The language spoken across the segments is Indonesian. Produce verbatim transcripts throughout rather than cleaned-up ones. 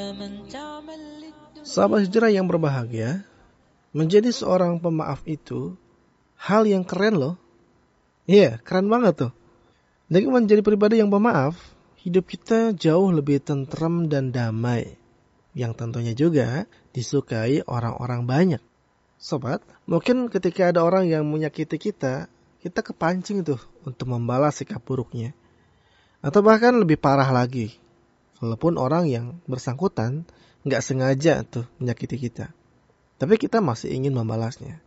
Sahabat hijrah yang berbahagia, menjadi seorang pemaaf itu hal yang keren loh. Iya, keren banget tuh. Dengan menjadi pribadi yang pemaaf, hidup kita jauh lebih tentrem dan damai. Yang tentunya juga disukai orang-orang banyak. Sobat, mungkin ketika ada orang yang menyakiti kita, kita kepancing tuh untuk membalas sikap buruknya. Atau bahkan lebih parah lagi, walaupun orang yang bersangkutan nggak sengaja tuh menyakiti kita, tapi kita masih ingin membalasnya.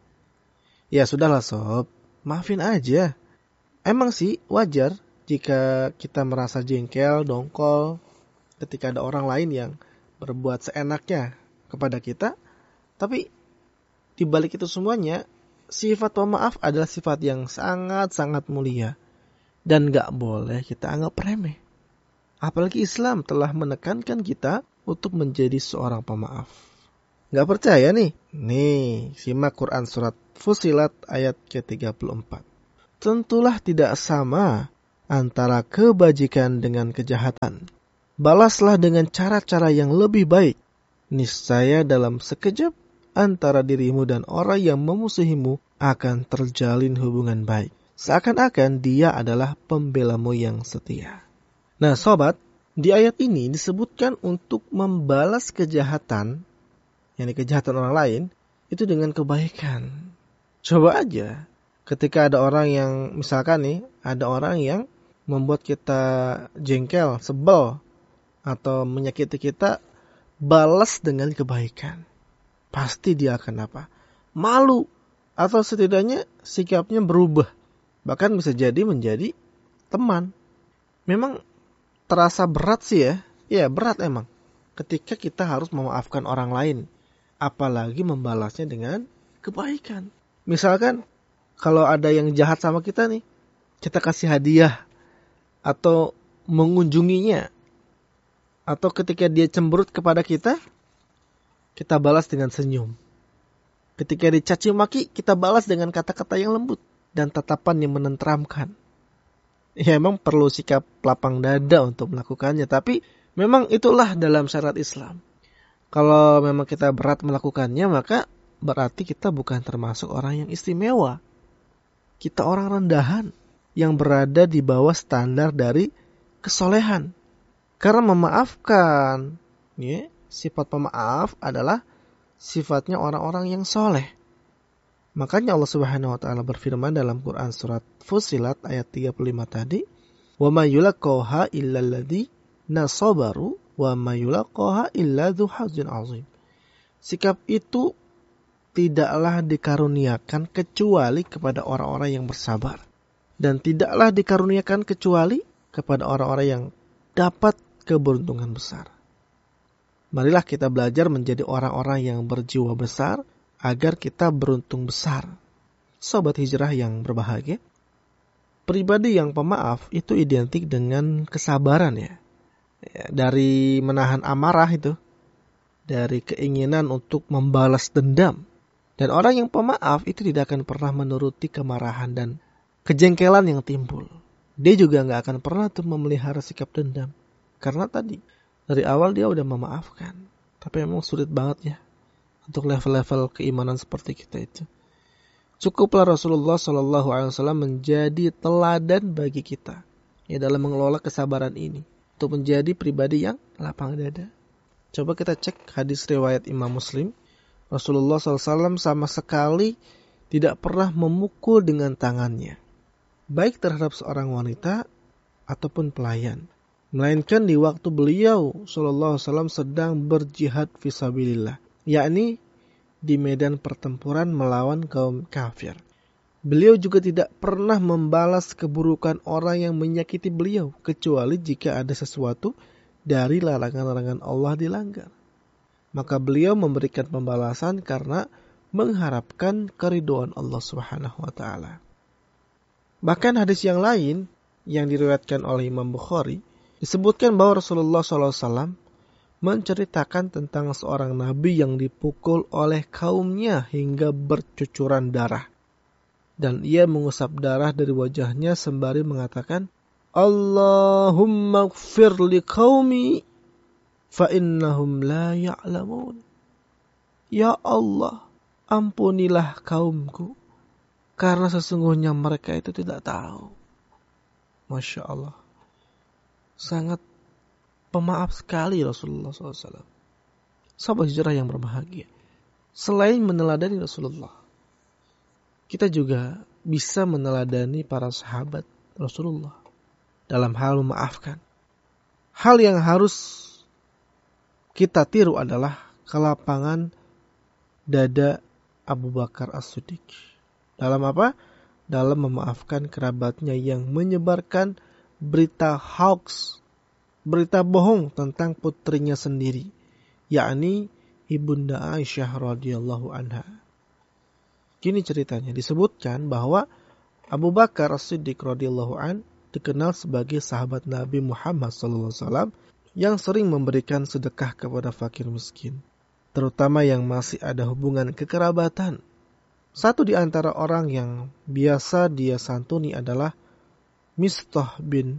Ya sudahlah sob, maafin aja. Emang sih wajar jika kita merasa jengkel, dongkol ketika ada orang lain yang berbuat seenaknya kepada kita. Tapi di balik itu semuanya, sifat pemaaf adalah sifat yang sangat-sangat mulia dan gak boleh kita anggap remeh. Apalagi Islam telah menekankan kita untuk menjadi seorang pemaaf. Gak percaya nih? Nih, simak Quran surat Fussilat ayat ke tiga puluh empat. Tentulah tidak sama antara kebajikan dengan kejahatan. Balaslah dengan cara-cara yang lebih baik. Niscaya dalam sekejap antara dirimu dan orang yang memusuhimu akan terjalin hubungan baik. Seakan-akan dia adalah pembelamu yang setia. Nah sobat, di ayat ini disebutkan untuk membalas kejahatan, yakni kejahatan orang lain, itu dengan kebaikan. Coba aja, ketika ada orang yang, misalkan nih, ada orang yang membuat kita jengkel, sebel, atau menyakiti kita, balas dengan kebaikan. Pasti dia akan apa? Malu. Atau setidaknya sikapnya berubah. Bahkan bisa jadi menjadi teman. Memang terasa berat sih ya. Ya berat emang. Ketika kita harus memaafkan orang lain. Apalagi membalasnya dengan kebaikan. Misalkan kalau ada yang jahat sama kita nih. Kita kasih hadiah. Atau mengunjunginya. Atau ketika dia cemberut kepada kita. Kita balas dengan senyum. Ketika dicaci maki, kita balas dengan kata-kata yang lembut dan tatapan yang menenteramkan. Ya memang perlu sikap lapang dada untuk melakukannya, tapi memang itulah dalam syariat Islam. Kalau memang kita berat melakukannya, maka berarti kita bukan termasuk orang yang istimewa. Kita orang rendahan yang berada di bawah standar dari kesolehan. Karena memaafkan, ya, sifat pemaaf adalah sifatnya orang-orang yang soleh. Makanya Allah Subhanahu wa taala berfirman dalam Quran surat Fussilat ayat tiga puluh lima tadi, "Wa may yulaqaha illa alladziina sabaru wa may yulaqaha illa dzu hazzin 'azim." Sikap itu tidaklah dikaruniakan kecuali kepada orang-orang yang bersabar, dan tidaklah dikaruniakan kecuali kepada orang-orang yang dapat keberuntungan besar. Marilah kita belajar menjadi orang-orang yang berjiwa besar agar kita beruntung besar. Sobat hijrah yang berbahagia, pribadi yang pemaaf itu identik dengan kesabaran ya. Ya, dari menahan amarah itu, dari keinginan untuk membalas dendam. Dan orang yang pemaaf itu tidak akan pernah menuruti kemarahan dan kejengkelan yang timbul. Dia juga gak akan pernah tuh memelihara sikap dendam. Karena tadi dari awal dia udah memaafkan. Tapi memang sulit banget ya untuk level-level keimanan seperti kita itu. Cukuplah Rasulullah shallallahu alaihi wasallam menjadi teladan bagi kita ya dalam mengelola kesabaran ini untuk menjadi pribadi yang lapang dada. Coba kita cek hadis riwayat Imam Muslim. Rasulullah shallallahu alaihi wasallam sama sekali tidak pernah memukul dengan tangannya, baik terhadap seorang wanita ataupun pelayan, melainkan di waktu beliau sallallahu alaihi wasallam sedang berjihad fisabilillah, yakni di medan pertempuran melawan kaum kafir. Beliau juga tidak pernah membalas keburukan orang yang menyakiti beliau, kecuali jika ada sesuatu dari larangan-larangan Allah dilanggar. Maka beliau memberikan pembalasan karena mengharapkan keridhaan Allah Subhanahu wa taala. Bahkan hadis yang lain yang diriwayatkan oleh Imam Bukhari disebutkan bahwa Rasulullah shallallahu alaihi wasallam menceritakan tentang seorang nabi yang dipukul oleh kaumnya hingga bercucuran darah. Dan ia mengusap darah dari wajahnya sembari mengatakan, Allahumma gfir li qaumi fa innahum la ya'lamun. Ya Allah, ampunilah kaumku, karena sesungguhnya mereka itu tidak tahu. Masya Allah. Sangat pemaaf sekali Rasulullah shallallahu alaihi wasallam. Sahabat hijrah yang berbahagia. Selain meneladani Rasulullah, kita juga bisa meneladani para sahabat Rasulullah dalam hal memaafkan. Hal yang harus kita tiru adalah kelapangan dada Abu Bakar As-Siddiq. Dalam apa? Dalam memaafkan kerabatnya yang menyebarkan berita hoax, berita bohong tentang putrinya sendiri, yakni Ibunda Aisyah radhiyallahu anha. Gini ceritanya, disebutkan bahwa Abu Bakar As-Siddiq radhiyallahu an dikenal sebagai sahabat Nabi Muhammad shallallahu alaihi wasallam yang sering memberikan sedekah kepada fakir miskin, terutama yang masih ada hubungan kekerabatan. Satu di antara orang yang biasa dia santuni adalah Mistah bin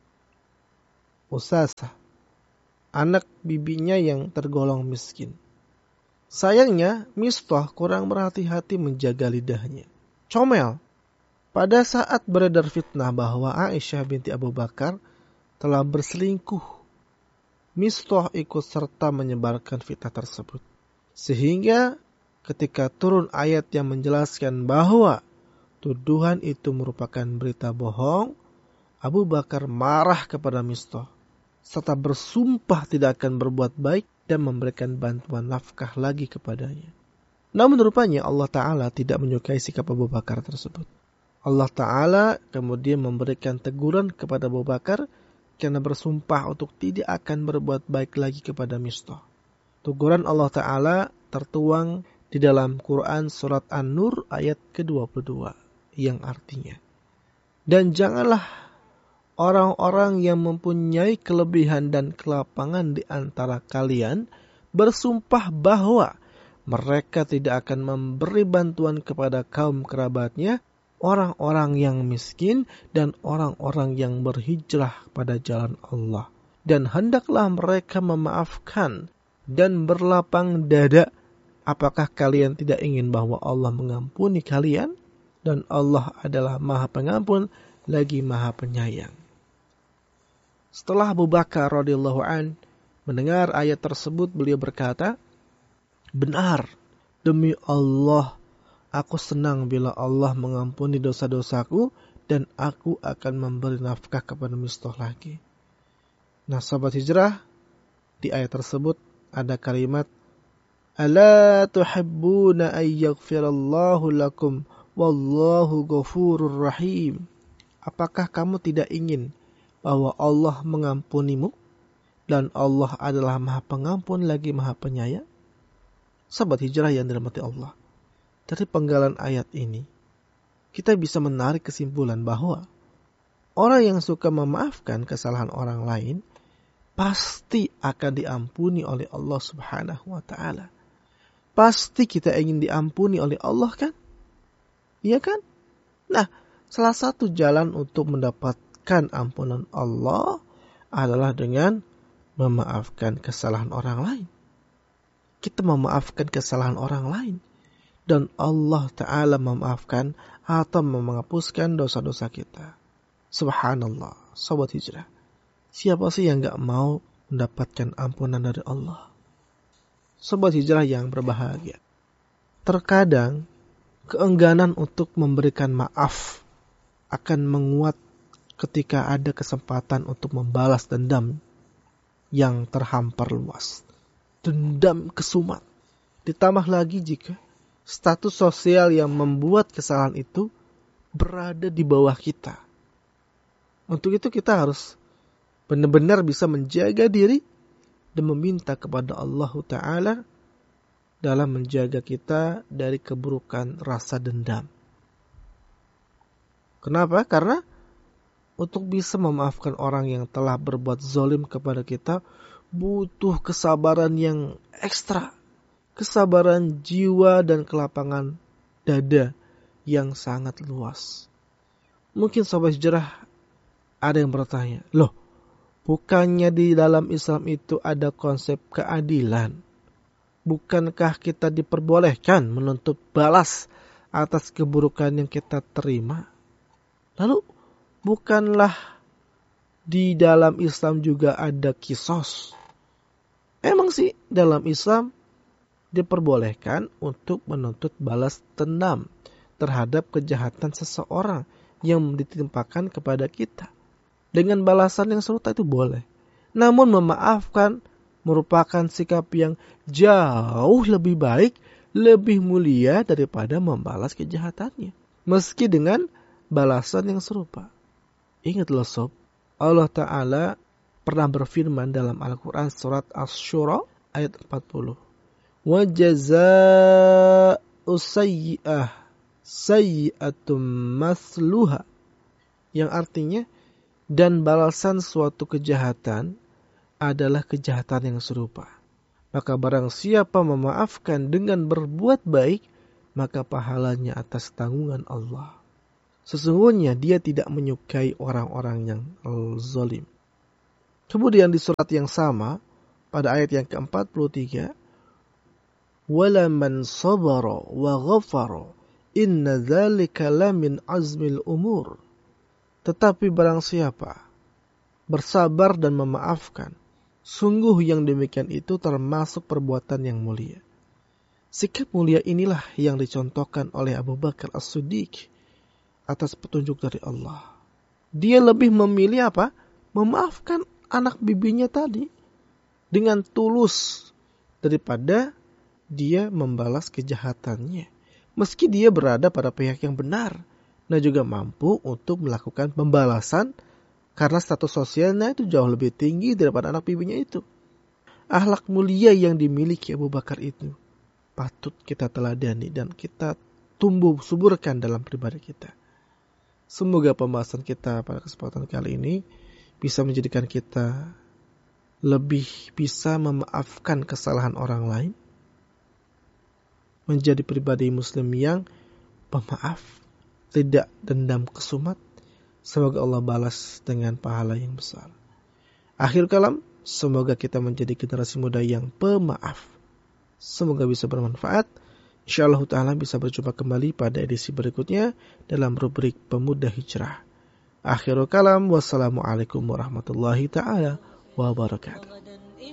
Usasah, anak bibinya yang tergolong miskin. Sayangnya, Mistah kurang berhati-hati menjaga lidahnya. Comel. Pada saat beredar fitnah bahwa Aisyah binti Abu Bakar telah berselingkuh, Mistah ikut serta menyebarkan fitnah tersebut. Sehingga ketika turun ayat yang menjelaskan bahwa tuduhan itu merupakan berita bohong, Abu Bakar marah kepada Mistah serta bersumpah tidak akan berbuat baik dan memberikan bantuan nafkah lagi kepadanya. Namun rupanya Allah Ta'ala tidak menyukai sikap Abu Bakar tersebut. Allah Ta'ala kemudian memberikan teguran kepada Abu Bakar karena bersumpah untuk tidak akan berbuat baik lagi kepada Mistah. Teguran Allah Ta'ala tertuang di dalam Quran surat An-Nur ayat ke dua puluh dua yang artinya, dan janganlah orang-orang yang mempunyai kelebihan dan kelapangan di antara kalian bersumpah bahwa mereka tidak akan memberi bantuan kepada kaum kerabatnya, orang-orang yang miskin dan orang-orang yang berhijrah pada jalan Allah. Dan hendaklah mereka memaafkan dan berlapang dada. Apakah kalian tidak ingin bahwa Allah mengampuni kalian? Dan Allah adalah Maha Pengampun lagi Maha Penyayang. Setelah Abu Bakar radhiyallahu an mendengar ayat tersebut, beliau berkata, benar, demi Allah, aku senang bila Allah mengampuni dosa-dosaku dan aku akan memberi nafkah kepada Mistah lagi. Nah, sahabat hijrah, di ayat tersebut ada kalimat, Ala tuhibbuna an yaghfirallahu lakum wallahu ghafurur rahim. Apakah kamu tidak ingin bahwa Allah mengampunimu dan Allah adalah Maha Pengampun lagi Maha Penyayang? Sahabat hijrah yang dirahmati Allah, dari penggalan ayat ini kita bisa menarik kesimpulan bahwa orang yang suka memaafkan kesalahan orang lain pasti akan diampuni oleh Allah Subhanahu wa taala. Pasti kita ingin diampuni oleh Allah, kan? Iya kan? Nah, salah satu jalan untuk mendapatkan ampunan Allah adalah dengan memaafkan kesalahan orang lain. Kita memaafkan kesalahan orang lain, dan Allah Ta'ala memaafkan atau menghapuskan dosa-dosa kita. Subhanallah, sahabat hijrah. Siapa sih yang gak mau mendapatkan ampunan dari Allah? Sahabat hijrah yang berbahagia. Terkadang keengganan untuk memberikan maaf akan menguat ketika ada kesempatan untuk membalas dendam yang terhampar luas. Dendam kesumat. Ditambah lagi jika status sosial yang membuat kesalahan itu berada di bawah kita. Untuk itu kita harus benar-benar bisa menjaga diri dan meminta kepada Allah Ta'ala dalam menjaga kita dari keburukan rasa dendam. Kenapa? Karena untuk bisa memaafkan orang yang telah berbuat zalim kepada kita butuh kesabaran yang ekstra. Kesabaran jiwa dan kelapangan dada yang sangat luas. Mungkin sahabat hijrah ada yang bertanya, loh, Bukannya di dalam Islam itu ada konsep keadilan? Bukankah kita diperbolehkan menuntut balas atas keburukan yang kita terima? Lalu, bukanlah di dalam Islam juga ada kisos? Emang sih dalam Islam diperbolehkan untuk menuntut balas dendam terhadap kejahatan seseorang yang ditimpakan kepada kita. Dengan balasan yang serupa itu boleh. Namun memaafkan merupakan sikap yang jauh lebih baik, lebih mulia daripada membalas kejahatannya. Meski dengan balasan yang serupa. Ingatlah sob, Allah Ta'ala pernah berfirman dalam Al-Quran surat Asy-Syura ayat empat puluh. Wa jazaa'u sayyi'ah sayyi'atum masluha. Yang artinya, dan balasan suatu kejahatan adalah kejahatan yang serupa. Maka barang siapa memaafkan dengan berbuat baik, maka pahalanya atas tanggungan Allah. Sesungguhnya dia tidak menyukai orang-orang yang zalim. Kemudian di surat yang sama, pada ayat yang keempat puluh tiga, وَلَمَنْ صَبَرَ وَغَفَرَ إِنَّ ذَلِكَ لَمِنْ عَزْمِ الْأُمُورِ. Tetapi barang siapa bersabar dan memaafkan, sungguh yang demikian itu termasuk perbuatan yang mulia. Sikap mulia inilah yang dicontohkan oleh Abu Bakar As-Siddiq atas petunjuk dari Allah. Dia lebih memilih apa? Memaafkan anak bibinya tadi dengan tulus daripada dia membalas kejahatannya. Meski dia berada pada pihak yang benar. Nah juga mampu untuk melakukan pembalasan karena status sosialnya itu jauh lebih tinggi daripada anak bibinya itu. Akhlak mulia yang dimiliki Abu Bakar itu patut kita teladani dan kita tumbuh suburkan dalam pribadi kita. Semoga pembahasan kita pada kesempatan kali ini bisa menjadikan kita lebih bisa memaafkan kesalahan orang lain, menjadi pribadi muslim yang pemaaf, tidak dendam kesumat. Semoga Allah balas dengan pahala yang besar. Akhir kalam, semoga kita menjadi generasi muda yang pemaaf. Semoga bisa bermanfaat. InsyaAllah ta'ala bisa berjumpa kembali pada edisi berikutnya dalam rubrik Pemuda Hijrah. Akhir kalam, wassalamualaikum warahmatullahi ta'ala wabarakatuh.